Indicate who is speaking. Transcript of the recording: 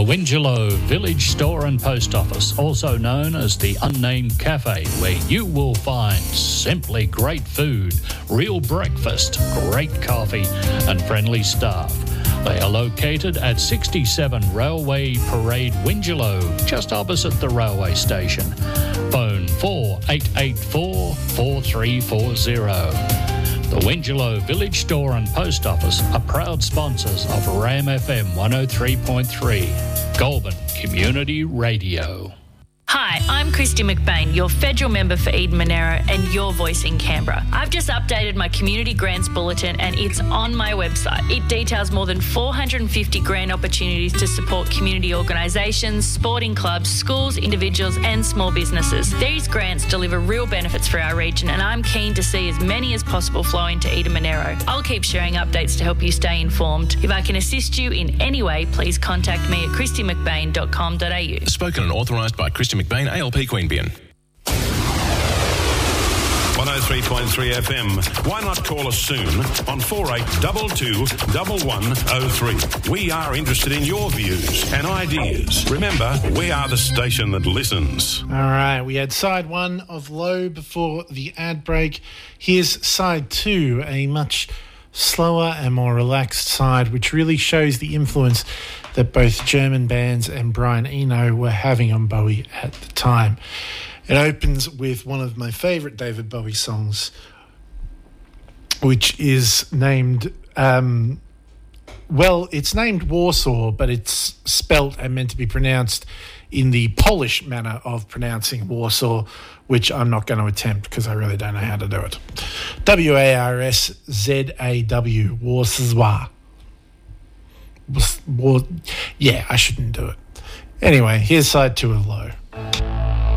Speaker 1: Wingelow Village Store and Post Office, also known as the Unnamed Cafe, where you will find simply great food, real breakfast, great coffee and friendly staff. They are located at 67 Railway Parade, Wingelow, just opposite the railway station. Phone 4884 4340. The Wingelow Village Store and Post Office are proud sponsors of RAM FM 103.3, Goulburn Community Radio.
Speaker 2: Hi, I'm Christy McBain, your federal member for Eden Monaro and your voice in Canberra. I've just updated my Community Grants Bulletin and it's on my website. It details more than 450 grant opportunities to support community organisations, sporting clubs, schools, individuals and small businesses. These grants deliver real benefits for our region and I'm keen to see as many as possible flow into Eden Monaro. I'll keep sharing updates to help you stay informed. If I can assist you in any way, please contact me at christymcbain.com.au.
Speaker 3: Spoken and authorised by Christy McBain, ALP Queanbeyan.
Speaker 4: 103.3 FM. Why not call us soon on 4822 1103. We are interested in your views and ideas. Remember, we are the station that listens.
Speaker 5: All right, we had side one of Low before the ad break. Here's side two, a much slower and more relaxed side, which really shows the influence that both German bands and Brian Eno were having on Bowie at the time. It opens with one of my favourite David Bowie songs, which is named, it's named Warsaw, but it's spelt and meant to be pronounced in the Polish manner of pronouncing Warsaw, which I'm not going to attempt because I really don't know how to do it. W-A-R-S-Z-A-W, Warsaw. Yeah, I shouldn't do it. Anyway, here's side two of Low.